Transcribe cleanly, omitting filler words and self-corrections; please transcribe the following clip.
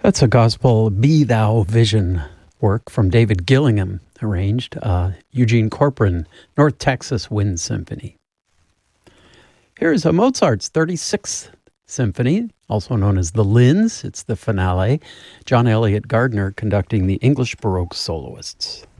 That's a gospel Be Thou Vision work from David Gillingham, arranged Eugene Corcoran, North Texas Wind Symphony. Here's a Mozart's 36th Symphony, also known as the Linz. It's the finale. John Elliott Gardner conducting the English Baroque soloists.